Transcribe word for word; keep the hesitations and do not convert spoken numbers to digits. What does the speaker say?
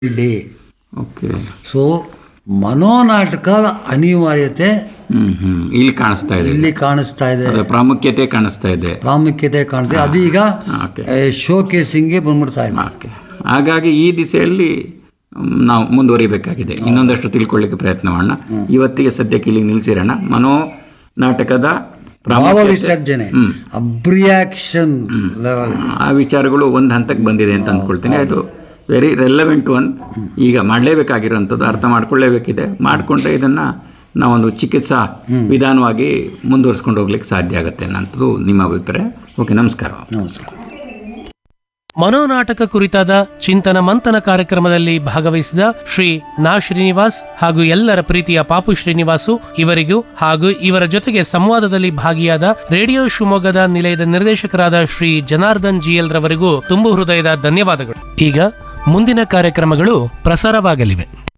Day. Okay. So ಮನೋನಾಟಕದ ಅನಿವಾರ್ಯತೆ ಹ್ಮ್ ಹ್ಮ್ ಇಲ್ಲಿ ಕಾಣಿಸ್ತಾ ಇದೆ, ಇಲ್ಲಿ ಕಾಣಿಸ್ತಾ ಇದೆ, ಅದರ ಪ್ರಾಮುಖ್ಯತೆ ಕಾಣಿಸ್ತಾ ಇದೆ. ಪ್ರಾಮುಖ್ಯತೆ ಕಾಣ್ತಿದೆ. ಅದೀಗ ಓಕೆ. ಶೋ ಕೇಸಿಂಗ್ಗೆ ಬಂದ್ಬಿಡ್ತಾ ಇದೆ. ಓಕೆ. ಹಾಗಾಗಿ ಈ ದಿಸೆಯಲ್ಲಿ ಮ್, ನಾವು ಮುಂದುವರಿಬೇಕಾಗಿದೆ. ಇನ್ನೊಂದಷ್ಟು ತಿಳ್ಕೊಳ್ಳಿಕ್ಕೆ ಪ್ರಯತ್ನ ಮಾಡೋಣ. ಇವತ್ತಿಗೆ ಸದ್ಯಕ್ಕೆ ಇಲ್ಲಿ ನಿಲ್ಲಿಸಿರೋಣ. ಮನೋ ನಾಟಕದ ಭಾವ ಪ್ರಾಮುಖ್ಯತೆ, ವಿಸರ್ಜನೆ, ಅಬ್ರಿಯಾಕ್ಷನ್ ಲೆವೆಲ್, ಆ ವಿಚಾರಗಳು ಒಂದು ಹಂತಕ್ಕೆ ಬಂದಿದೆ ಅಂತ ಅಂದ್ಕೊಳ್ತೀನಿ. ಅದು ವೆರಿ ರೆಲೆವೆಂಟ್ ಒನ್. ಈಗ ಮಾಡಲೇಬೇಕಾಗಿರೋಂಥದ್ದು, ಅರ್ಥ ಮಾಡ್ಕೊಳ್ಳೇಬೇಕಿದೆ. ಮಾಡಿಕೊಂಡ್ರೆ ಇದನ್ನು ನಾವೊಂದು ಚಿಕಿತ್ಸಾ ವಿಧಾನವಾಗಿ ಮುಂದುವರಿಸ್ಕೊಂಡು ಹೋಗ್ಲಿಕ್ಕೆ ಸಾಧ್ಯ ಆಗುತ್ತೆ ಅನ್ನೋಂಥದ್ದು ನಿಮ್ಮ ಅಭಿಪ್ರಾಯ. ಓಕೆ, ನಮಸ್ಕಾರ. ನಮಸ್ಕಾರ. ಮನೋನಾಟಕ ಕುರಿತಾದ ಚಿಂತನ ಮಂಥನ ಕಾರ್ಯಕ್ರಮದಲ್ಲಿ ಭಾಗವಹಿಸಿದ ಶ್ರೀ ನಾ ಶ್ರೀನಿವಾಸ್ ಹಾಗೂ ಎಲ್ಲರ ಪ್ರೀತಿಯ ಪಾಪು ಶ್ರೀನಿವಾಸು ಇವರಿಗೂ ಹಾಗೂ ಇವರ ಜೊತೆಗೆ ಸಂವಾದದಲ್ಲಿ ಭಾಗಿಯಾದ ರೇಡಿಯೋ ಶಿವಮೊಗ್ಗದ ನಿಲಯದ ನಿರ್ದೇಶಕರಾದ ಶ್ರೀ ಜನಾರ್ದನ್ ಜಿಎಲ್ ರವರಿಗೂ ತುಂಬು ಹೃದಯದ ಧನ್ಯವಾದಗಳು. ಈಗ ಮುಂದಿನ ಕಾರ್ಯಕ್ರಮಗಳು ಪ್ರಸಾರವಾಗಲಿವೆ.